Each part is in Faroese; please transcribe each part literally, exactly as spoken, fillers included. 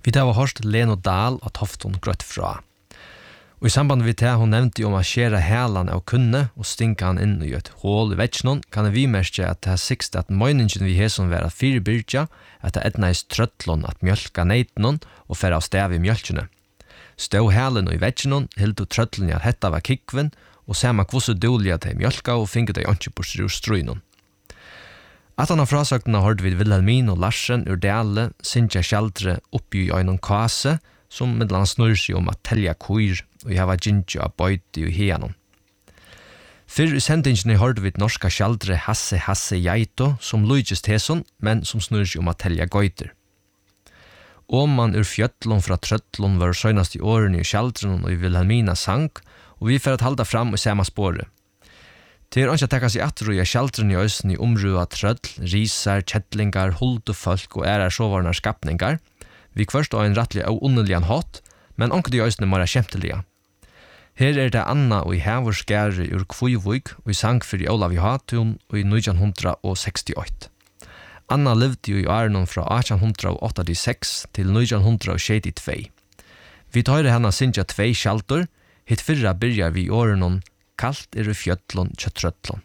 Vi tar hørt Leno Dahl av Tofton grøtt fra. Og i samband med det hun nevnte om å skjere hælan av kunne og stinka han inn i et hål i vetsjonen, kan vi merke at det er sikst at møgningen vi har som være fire byrja, at det er etnæs trøttlån at mjølka neitnon og færa av stev i mjølkene. Stå hælen og i vetsjonen, hildu trøttlån at hetta var kikven, og sema kvosse dåliga til mjølka og finket dei ikke bort ur struinon. At han av frasøktene hørte vi Wilhelmin og Larsen ur Dale, Sintja Kjaldre oppi i øynon kase, som medlan snurr seg om at telja kuir, og jeg var gintjo av bøyti og hianon. Fyrr i sendingene hørte vi norska Kjaldre Hasse Hasse Jaito, som lujtjes teson, men som snurr seg om at telja gøyter. Åman ur fjöttlån fra trøttlån var søgnast i årene i Kjaldren og i Wilhelmina sang, og vi får at halda fram i samme spåret. Det er ikke å tekka seg atro i Kjaldren i øysen i omrua trøll, risar, kjettlingar, huldufolk og ærar sovarnar skapningar. Vi kvørst av en rettelig og underligan hatt, men onket i øysen er mara kjemtelige. Her er det Anna og i Hævor Skære ur Kvøyvøyk og i sang for i Olav i Hatun og i nitjan sekstiåtte. Anna levde jo i årenon fra atjan åttiåtte til nitjan sjettiotvå. Vi tar henne sinja tvei kjaltor, hitt fyrra byrjar vi i årenon Kalt er i fjöllon kjøttrøttlon.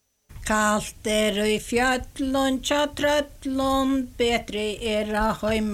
Kalt er i fjöllon kjøttrøttlon, betre er a heim